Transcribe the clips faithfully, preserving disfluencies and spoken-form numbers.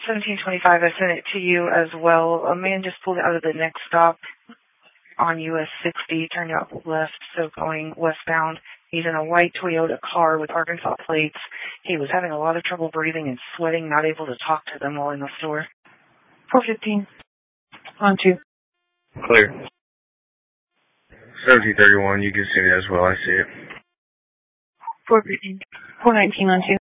seventeen twenty-five, I sent it to you as well. A man just pulled out of the next stop on U S sixty, turned out left, so going westbound. He's in a white Toyota car with Arkansas plates. He was having a lot of trouble breathing and sweating, not able to talk to them while in the store. four fifteen. On two. Clear. seventeen thirty-one, you can see it as well. I see it. four fifteen. four nineteen on two.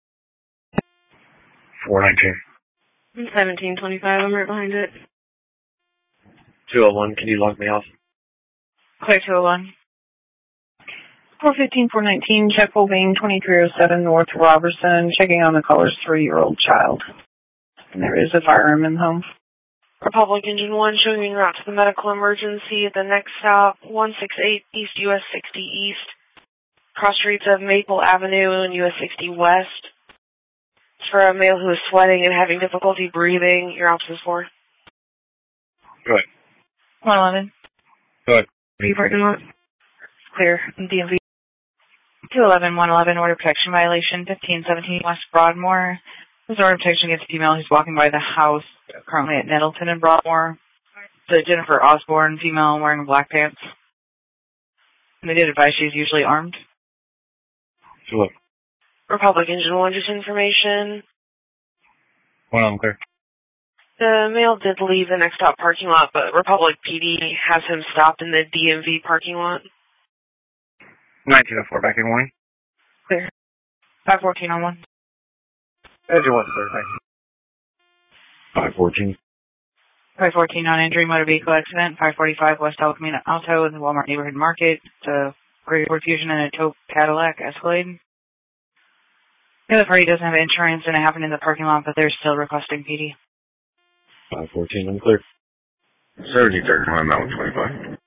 four nineteen. seventeen twenty-five, I'm right behind it. two oh one, can you log me off? Clear two oh one. four fifteen, four nineteen, check Mulvane, twenty-three oh seven North Robertson, checking on the caller's three-year-old child. And there is a firearm in the home. Republic Engine one showing en route to the medical emergency at the next stop, one sixty-eight East U S sixty East, cross streets of Maple Avenue and U S sixty West. It's for a male who is sweating and having difficulty breathing. Your ops is for. Go ahead. one eleven. Go ahead. Are parking lot? Clear. D M V. two eleven, one eleven, order protection violation, fifteen seventeen West Broadmoor. This order of protection against a female who's walking by the house, currently at Nettleton and Broadmoor. The Jennifer Osborne, female wearing black pants. And they did advise she's usually armed. Sure. Republic Engine one, just information. One on clear. The male did leave the next stop parking lot, but Republic P D has him stopped in the D M V parking lot. nineteen oh four, back in warning. Clear. five fourteen on one. Engine one, clear, thank you. five fourteen. five fourteen on injury, motor vehicle accident, five forty-five West El Camino Alto in the Walmart Neighborhood Market. It's a Great Ford Fusion and a taupe Cadillac Escalade. The other party doesn't have insurance and it happened in the parking lot, but they're still requesting P D. five fourteen, unclear. seventeen thirty-one, Mountain twenty-five.